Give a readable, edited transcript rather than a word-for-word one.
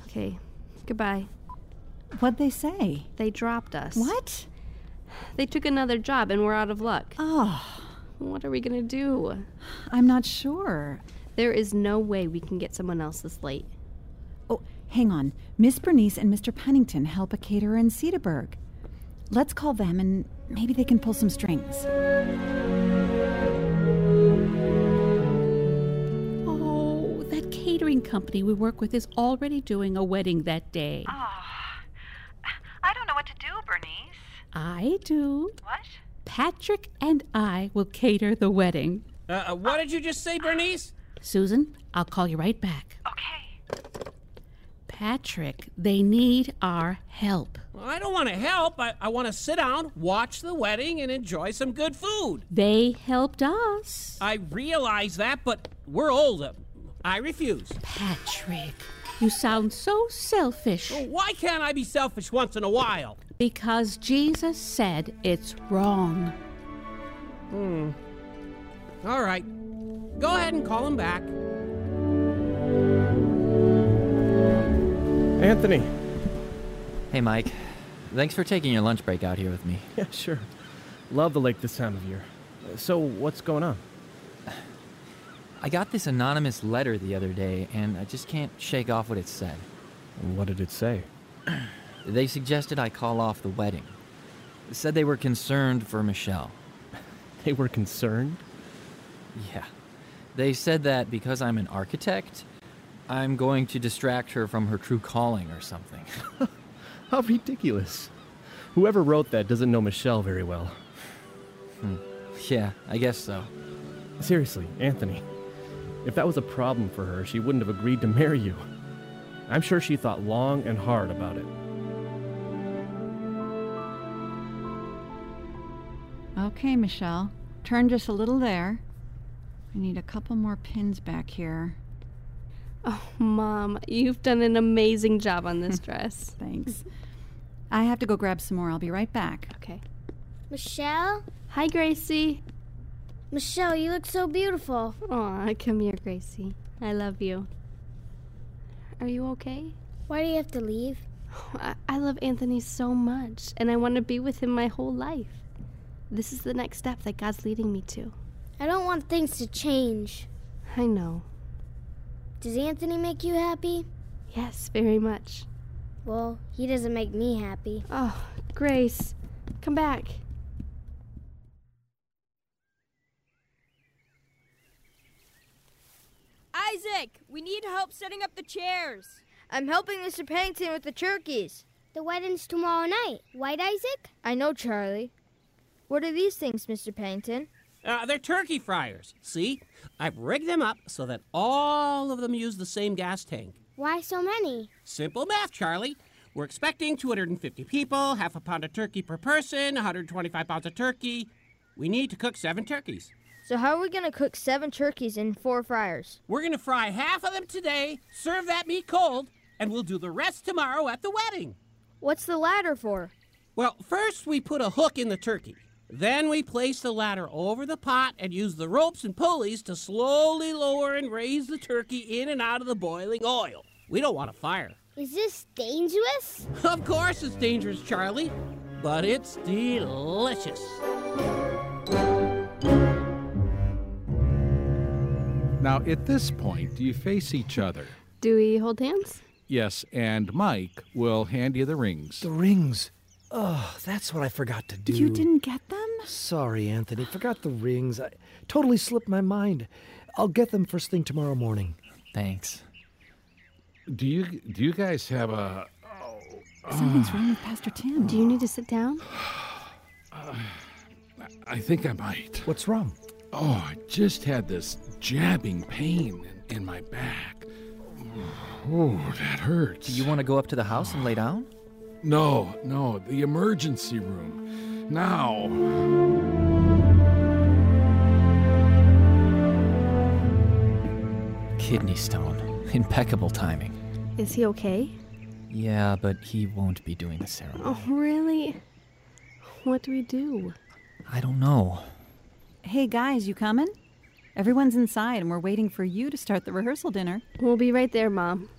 Okay, goodbye. What'd they say? They dropped us. What? They took another job and we're out of luck. Oh, What are we gonna do? I'm not sure. There is no way we can get someone else this late. Oh, hang on. Miss Bernice and Mr. Pennington help a caterer in Cedarburg. Let's call them and maybe they can pull some strings. Oh, that catering company we work with is already doing a wedding that day. I don't know what to do, Bernice. I do. What? Patrick and I will cater the wedding. What did you just say, Bernice? Susan, I'll call you right back. Okay. Patrick, they need our help. Well, I don't want to help. I want to sit down, watch the wedding, and enjoy some good food. They helped us. I realize that, but we're old. I refuse. Patrick, you sound so selfish. Well, why can't I be selfish once in a while? Because Jesus said it's wrong. All right. Go ahead and call him back. Anthony. Hey, Mike. Thanks for taking your lunch break out here with me. Yeah, sure. Love the lake this time of year. So, what's going on? I got this anonymous letter the other day, and I just can't shake off what it said. What did it say? They suggested I call off the wedding. Said they were concerned for Michelle. They were concerned? Yeah. They said that because I'm an architect, I'm going to distract her from her true calling or something. How ridiculous. Whoever wrote that doesn't know Michelle very well. Yeah, I guess so. Seriously, Anthony. If that was a problem for her, she wouldn't have agreed to marry you. I'm sure she thought long and hard about it. Okay, Michelle. Turn just a little there. I need a couple more pins back here. Oh, Mom, you've done an amazing job on this dress. Thanks. I have to go grab some more. I'll be right back. Okay. Michelle? Hi, Gracie. Michelle, you look so beautiful. Aw, come here, Gracie. I love you. Are you okay? Why do you have to leave? I love Anthony so much, and I want to be with him my whole life. This is the next step that God's leading me to. I don't want things to change. I know. Does Anthony make you happy? Yes, very much. Well, he doesn't make me happy. Oh, Grace, come back. Isaac, we need help setting up the chairs. I'm helping Mr. Pennington with the turkeys. The wedding's tomorrow night, right, Isaac? I know, Charlie. What are these things, Mr. Pennington? They're turkey fryers. See? I've rigged them up so that all of them use the same gas tank. Why so many? Simple math, Charlie. We're expecting 250 people, half a pound of turkey per person, 125 pounds of turkey. We need to cook 7 turkeys. So how are we going to cook 7 turkeys in 4 fryers? We're going to fry half of them today, serve that meat cold, and we'll do the rest tomorrow at the wedding. What's the ladder for? Well, first we put a hook in the turkey. Then we place the ladder over the pot and use the ropes and pulleys to slowly lower and raise the turkey in and out of the boiling oil. We don't want a fire. Is this dangerous? Of course it's dangerous, Charlie, but it's delicious. Now, at this point, you face each other. Do we hold hands? Yes, and Mike will hand you the rings. The rings? Oh, that's what I forgot to do. You didn't get them? Sorry, Anthony. Forgot the rings. I totally slipped my mind. I'll get them first thing tomorrow morning. Thanks. Do you guys have a... Something's wrong with Pastor Tim. Do you need to sit down? I think I might. What's wrong? Oh, I just had this jabbing pain in my back. Oh, that hurts. Do you want to go up to the house and lay down? No, the emergency room. Now. Kidney stone. Impeccable timing. Is he okay? Yeah, but he won't be doing the ceremony. Oh, really? What do we do? I don't know. Hey, guys, you coming? Everyone's inside, and we're waiting for you to start the rehearsal dinner. We'll be right there, Mom.